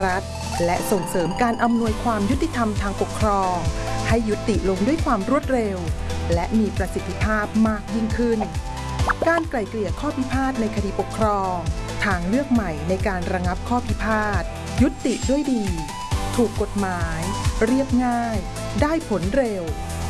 รัฐและส่งเสริมการอำนวยความยุติธรรมทางปกครองให้ยุติลงด้วยความรวดเร็วและมีประสิทธิภาพมากยิ่งขึ้นการไกล่เกลี่ยข้อพิพาทในคดีปกครองทางเลือกใหม่ในการระงับข้อพิพาทยุติด้วยดีถูกกฎหมายเรียบง่ายได้ผลเร็ว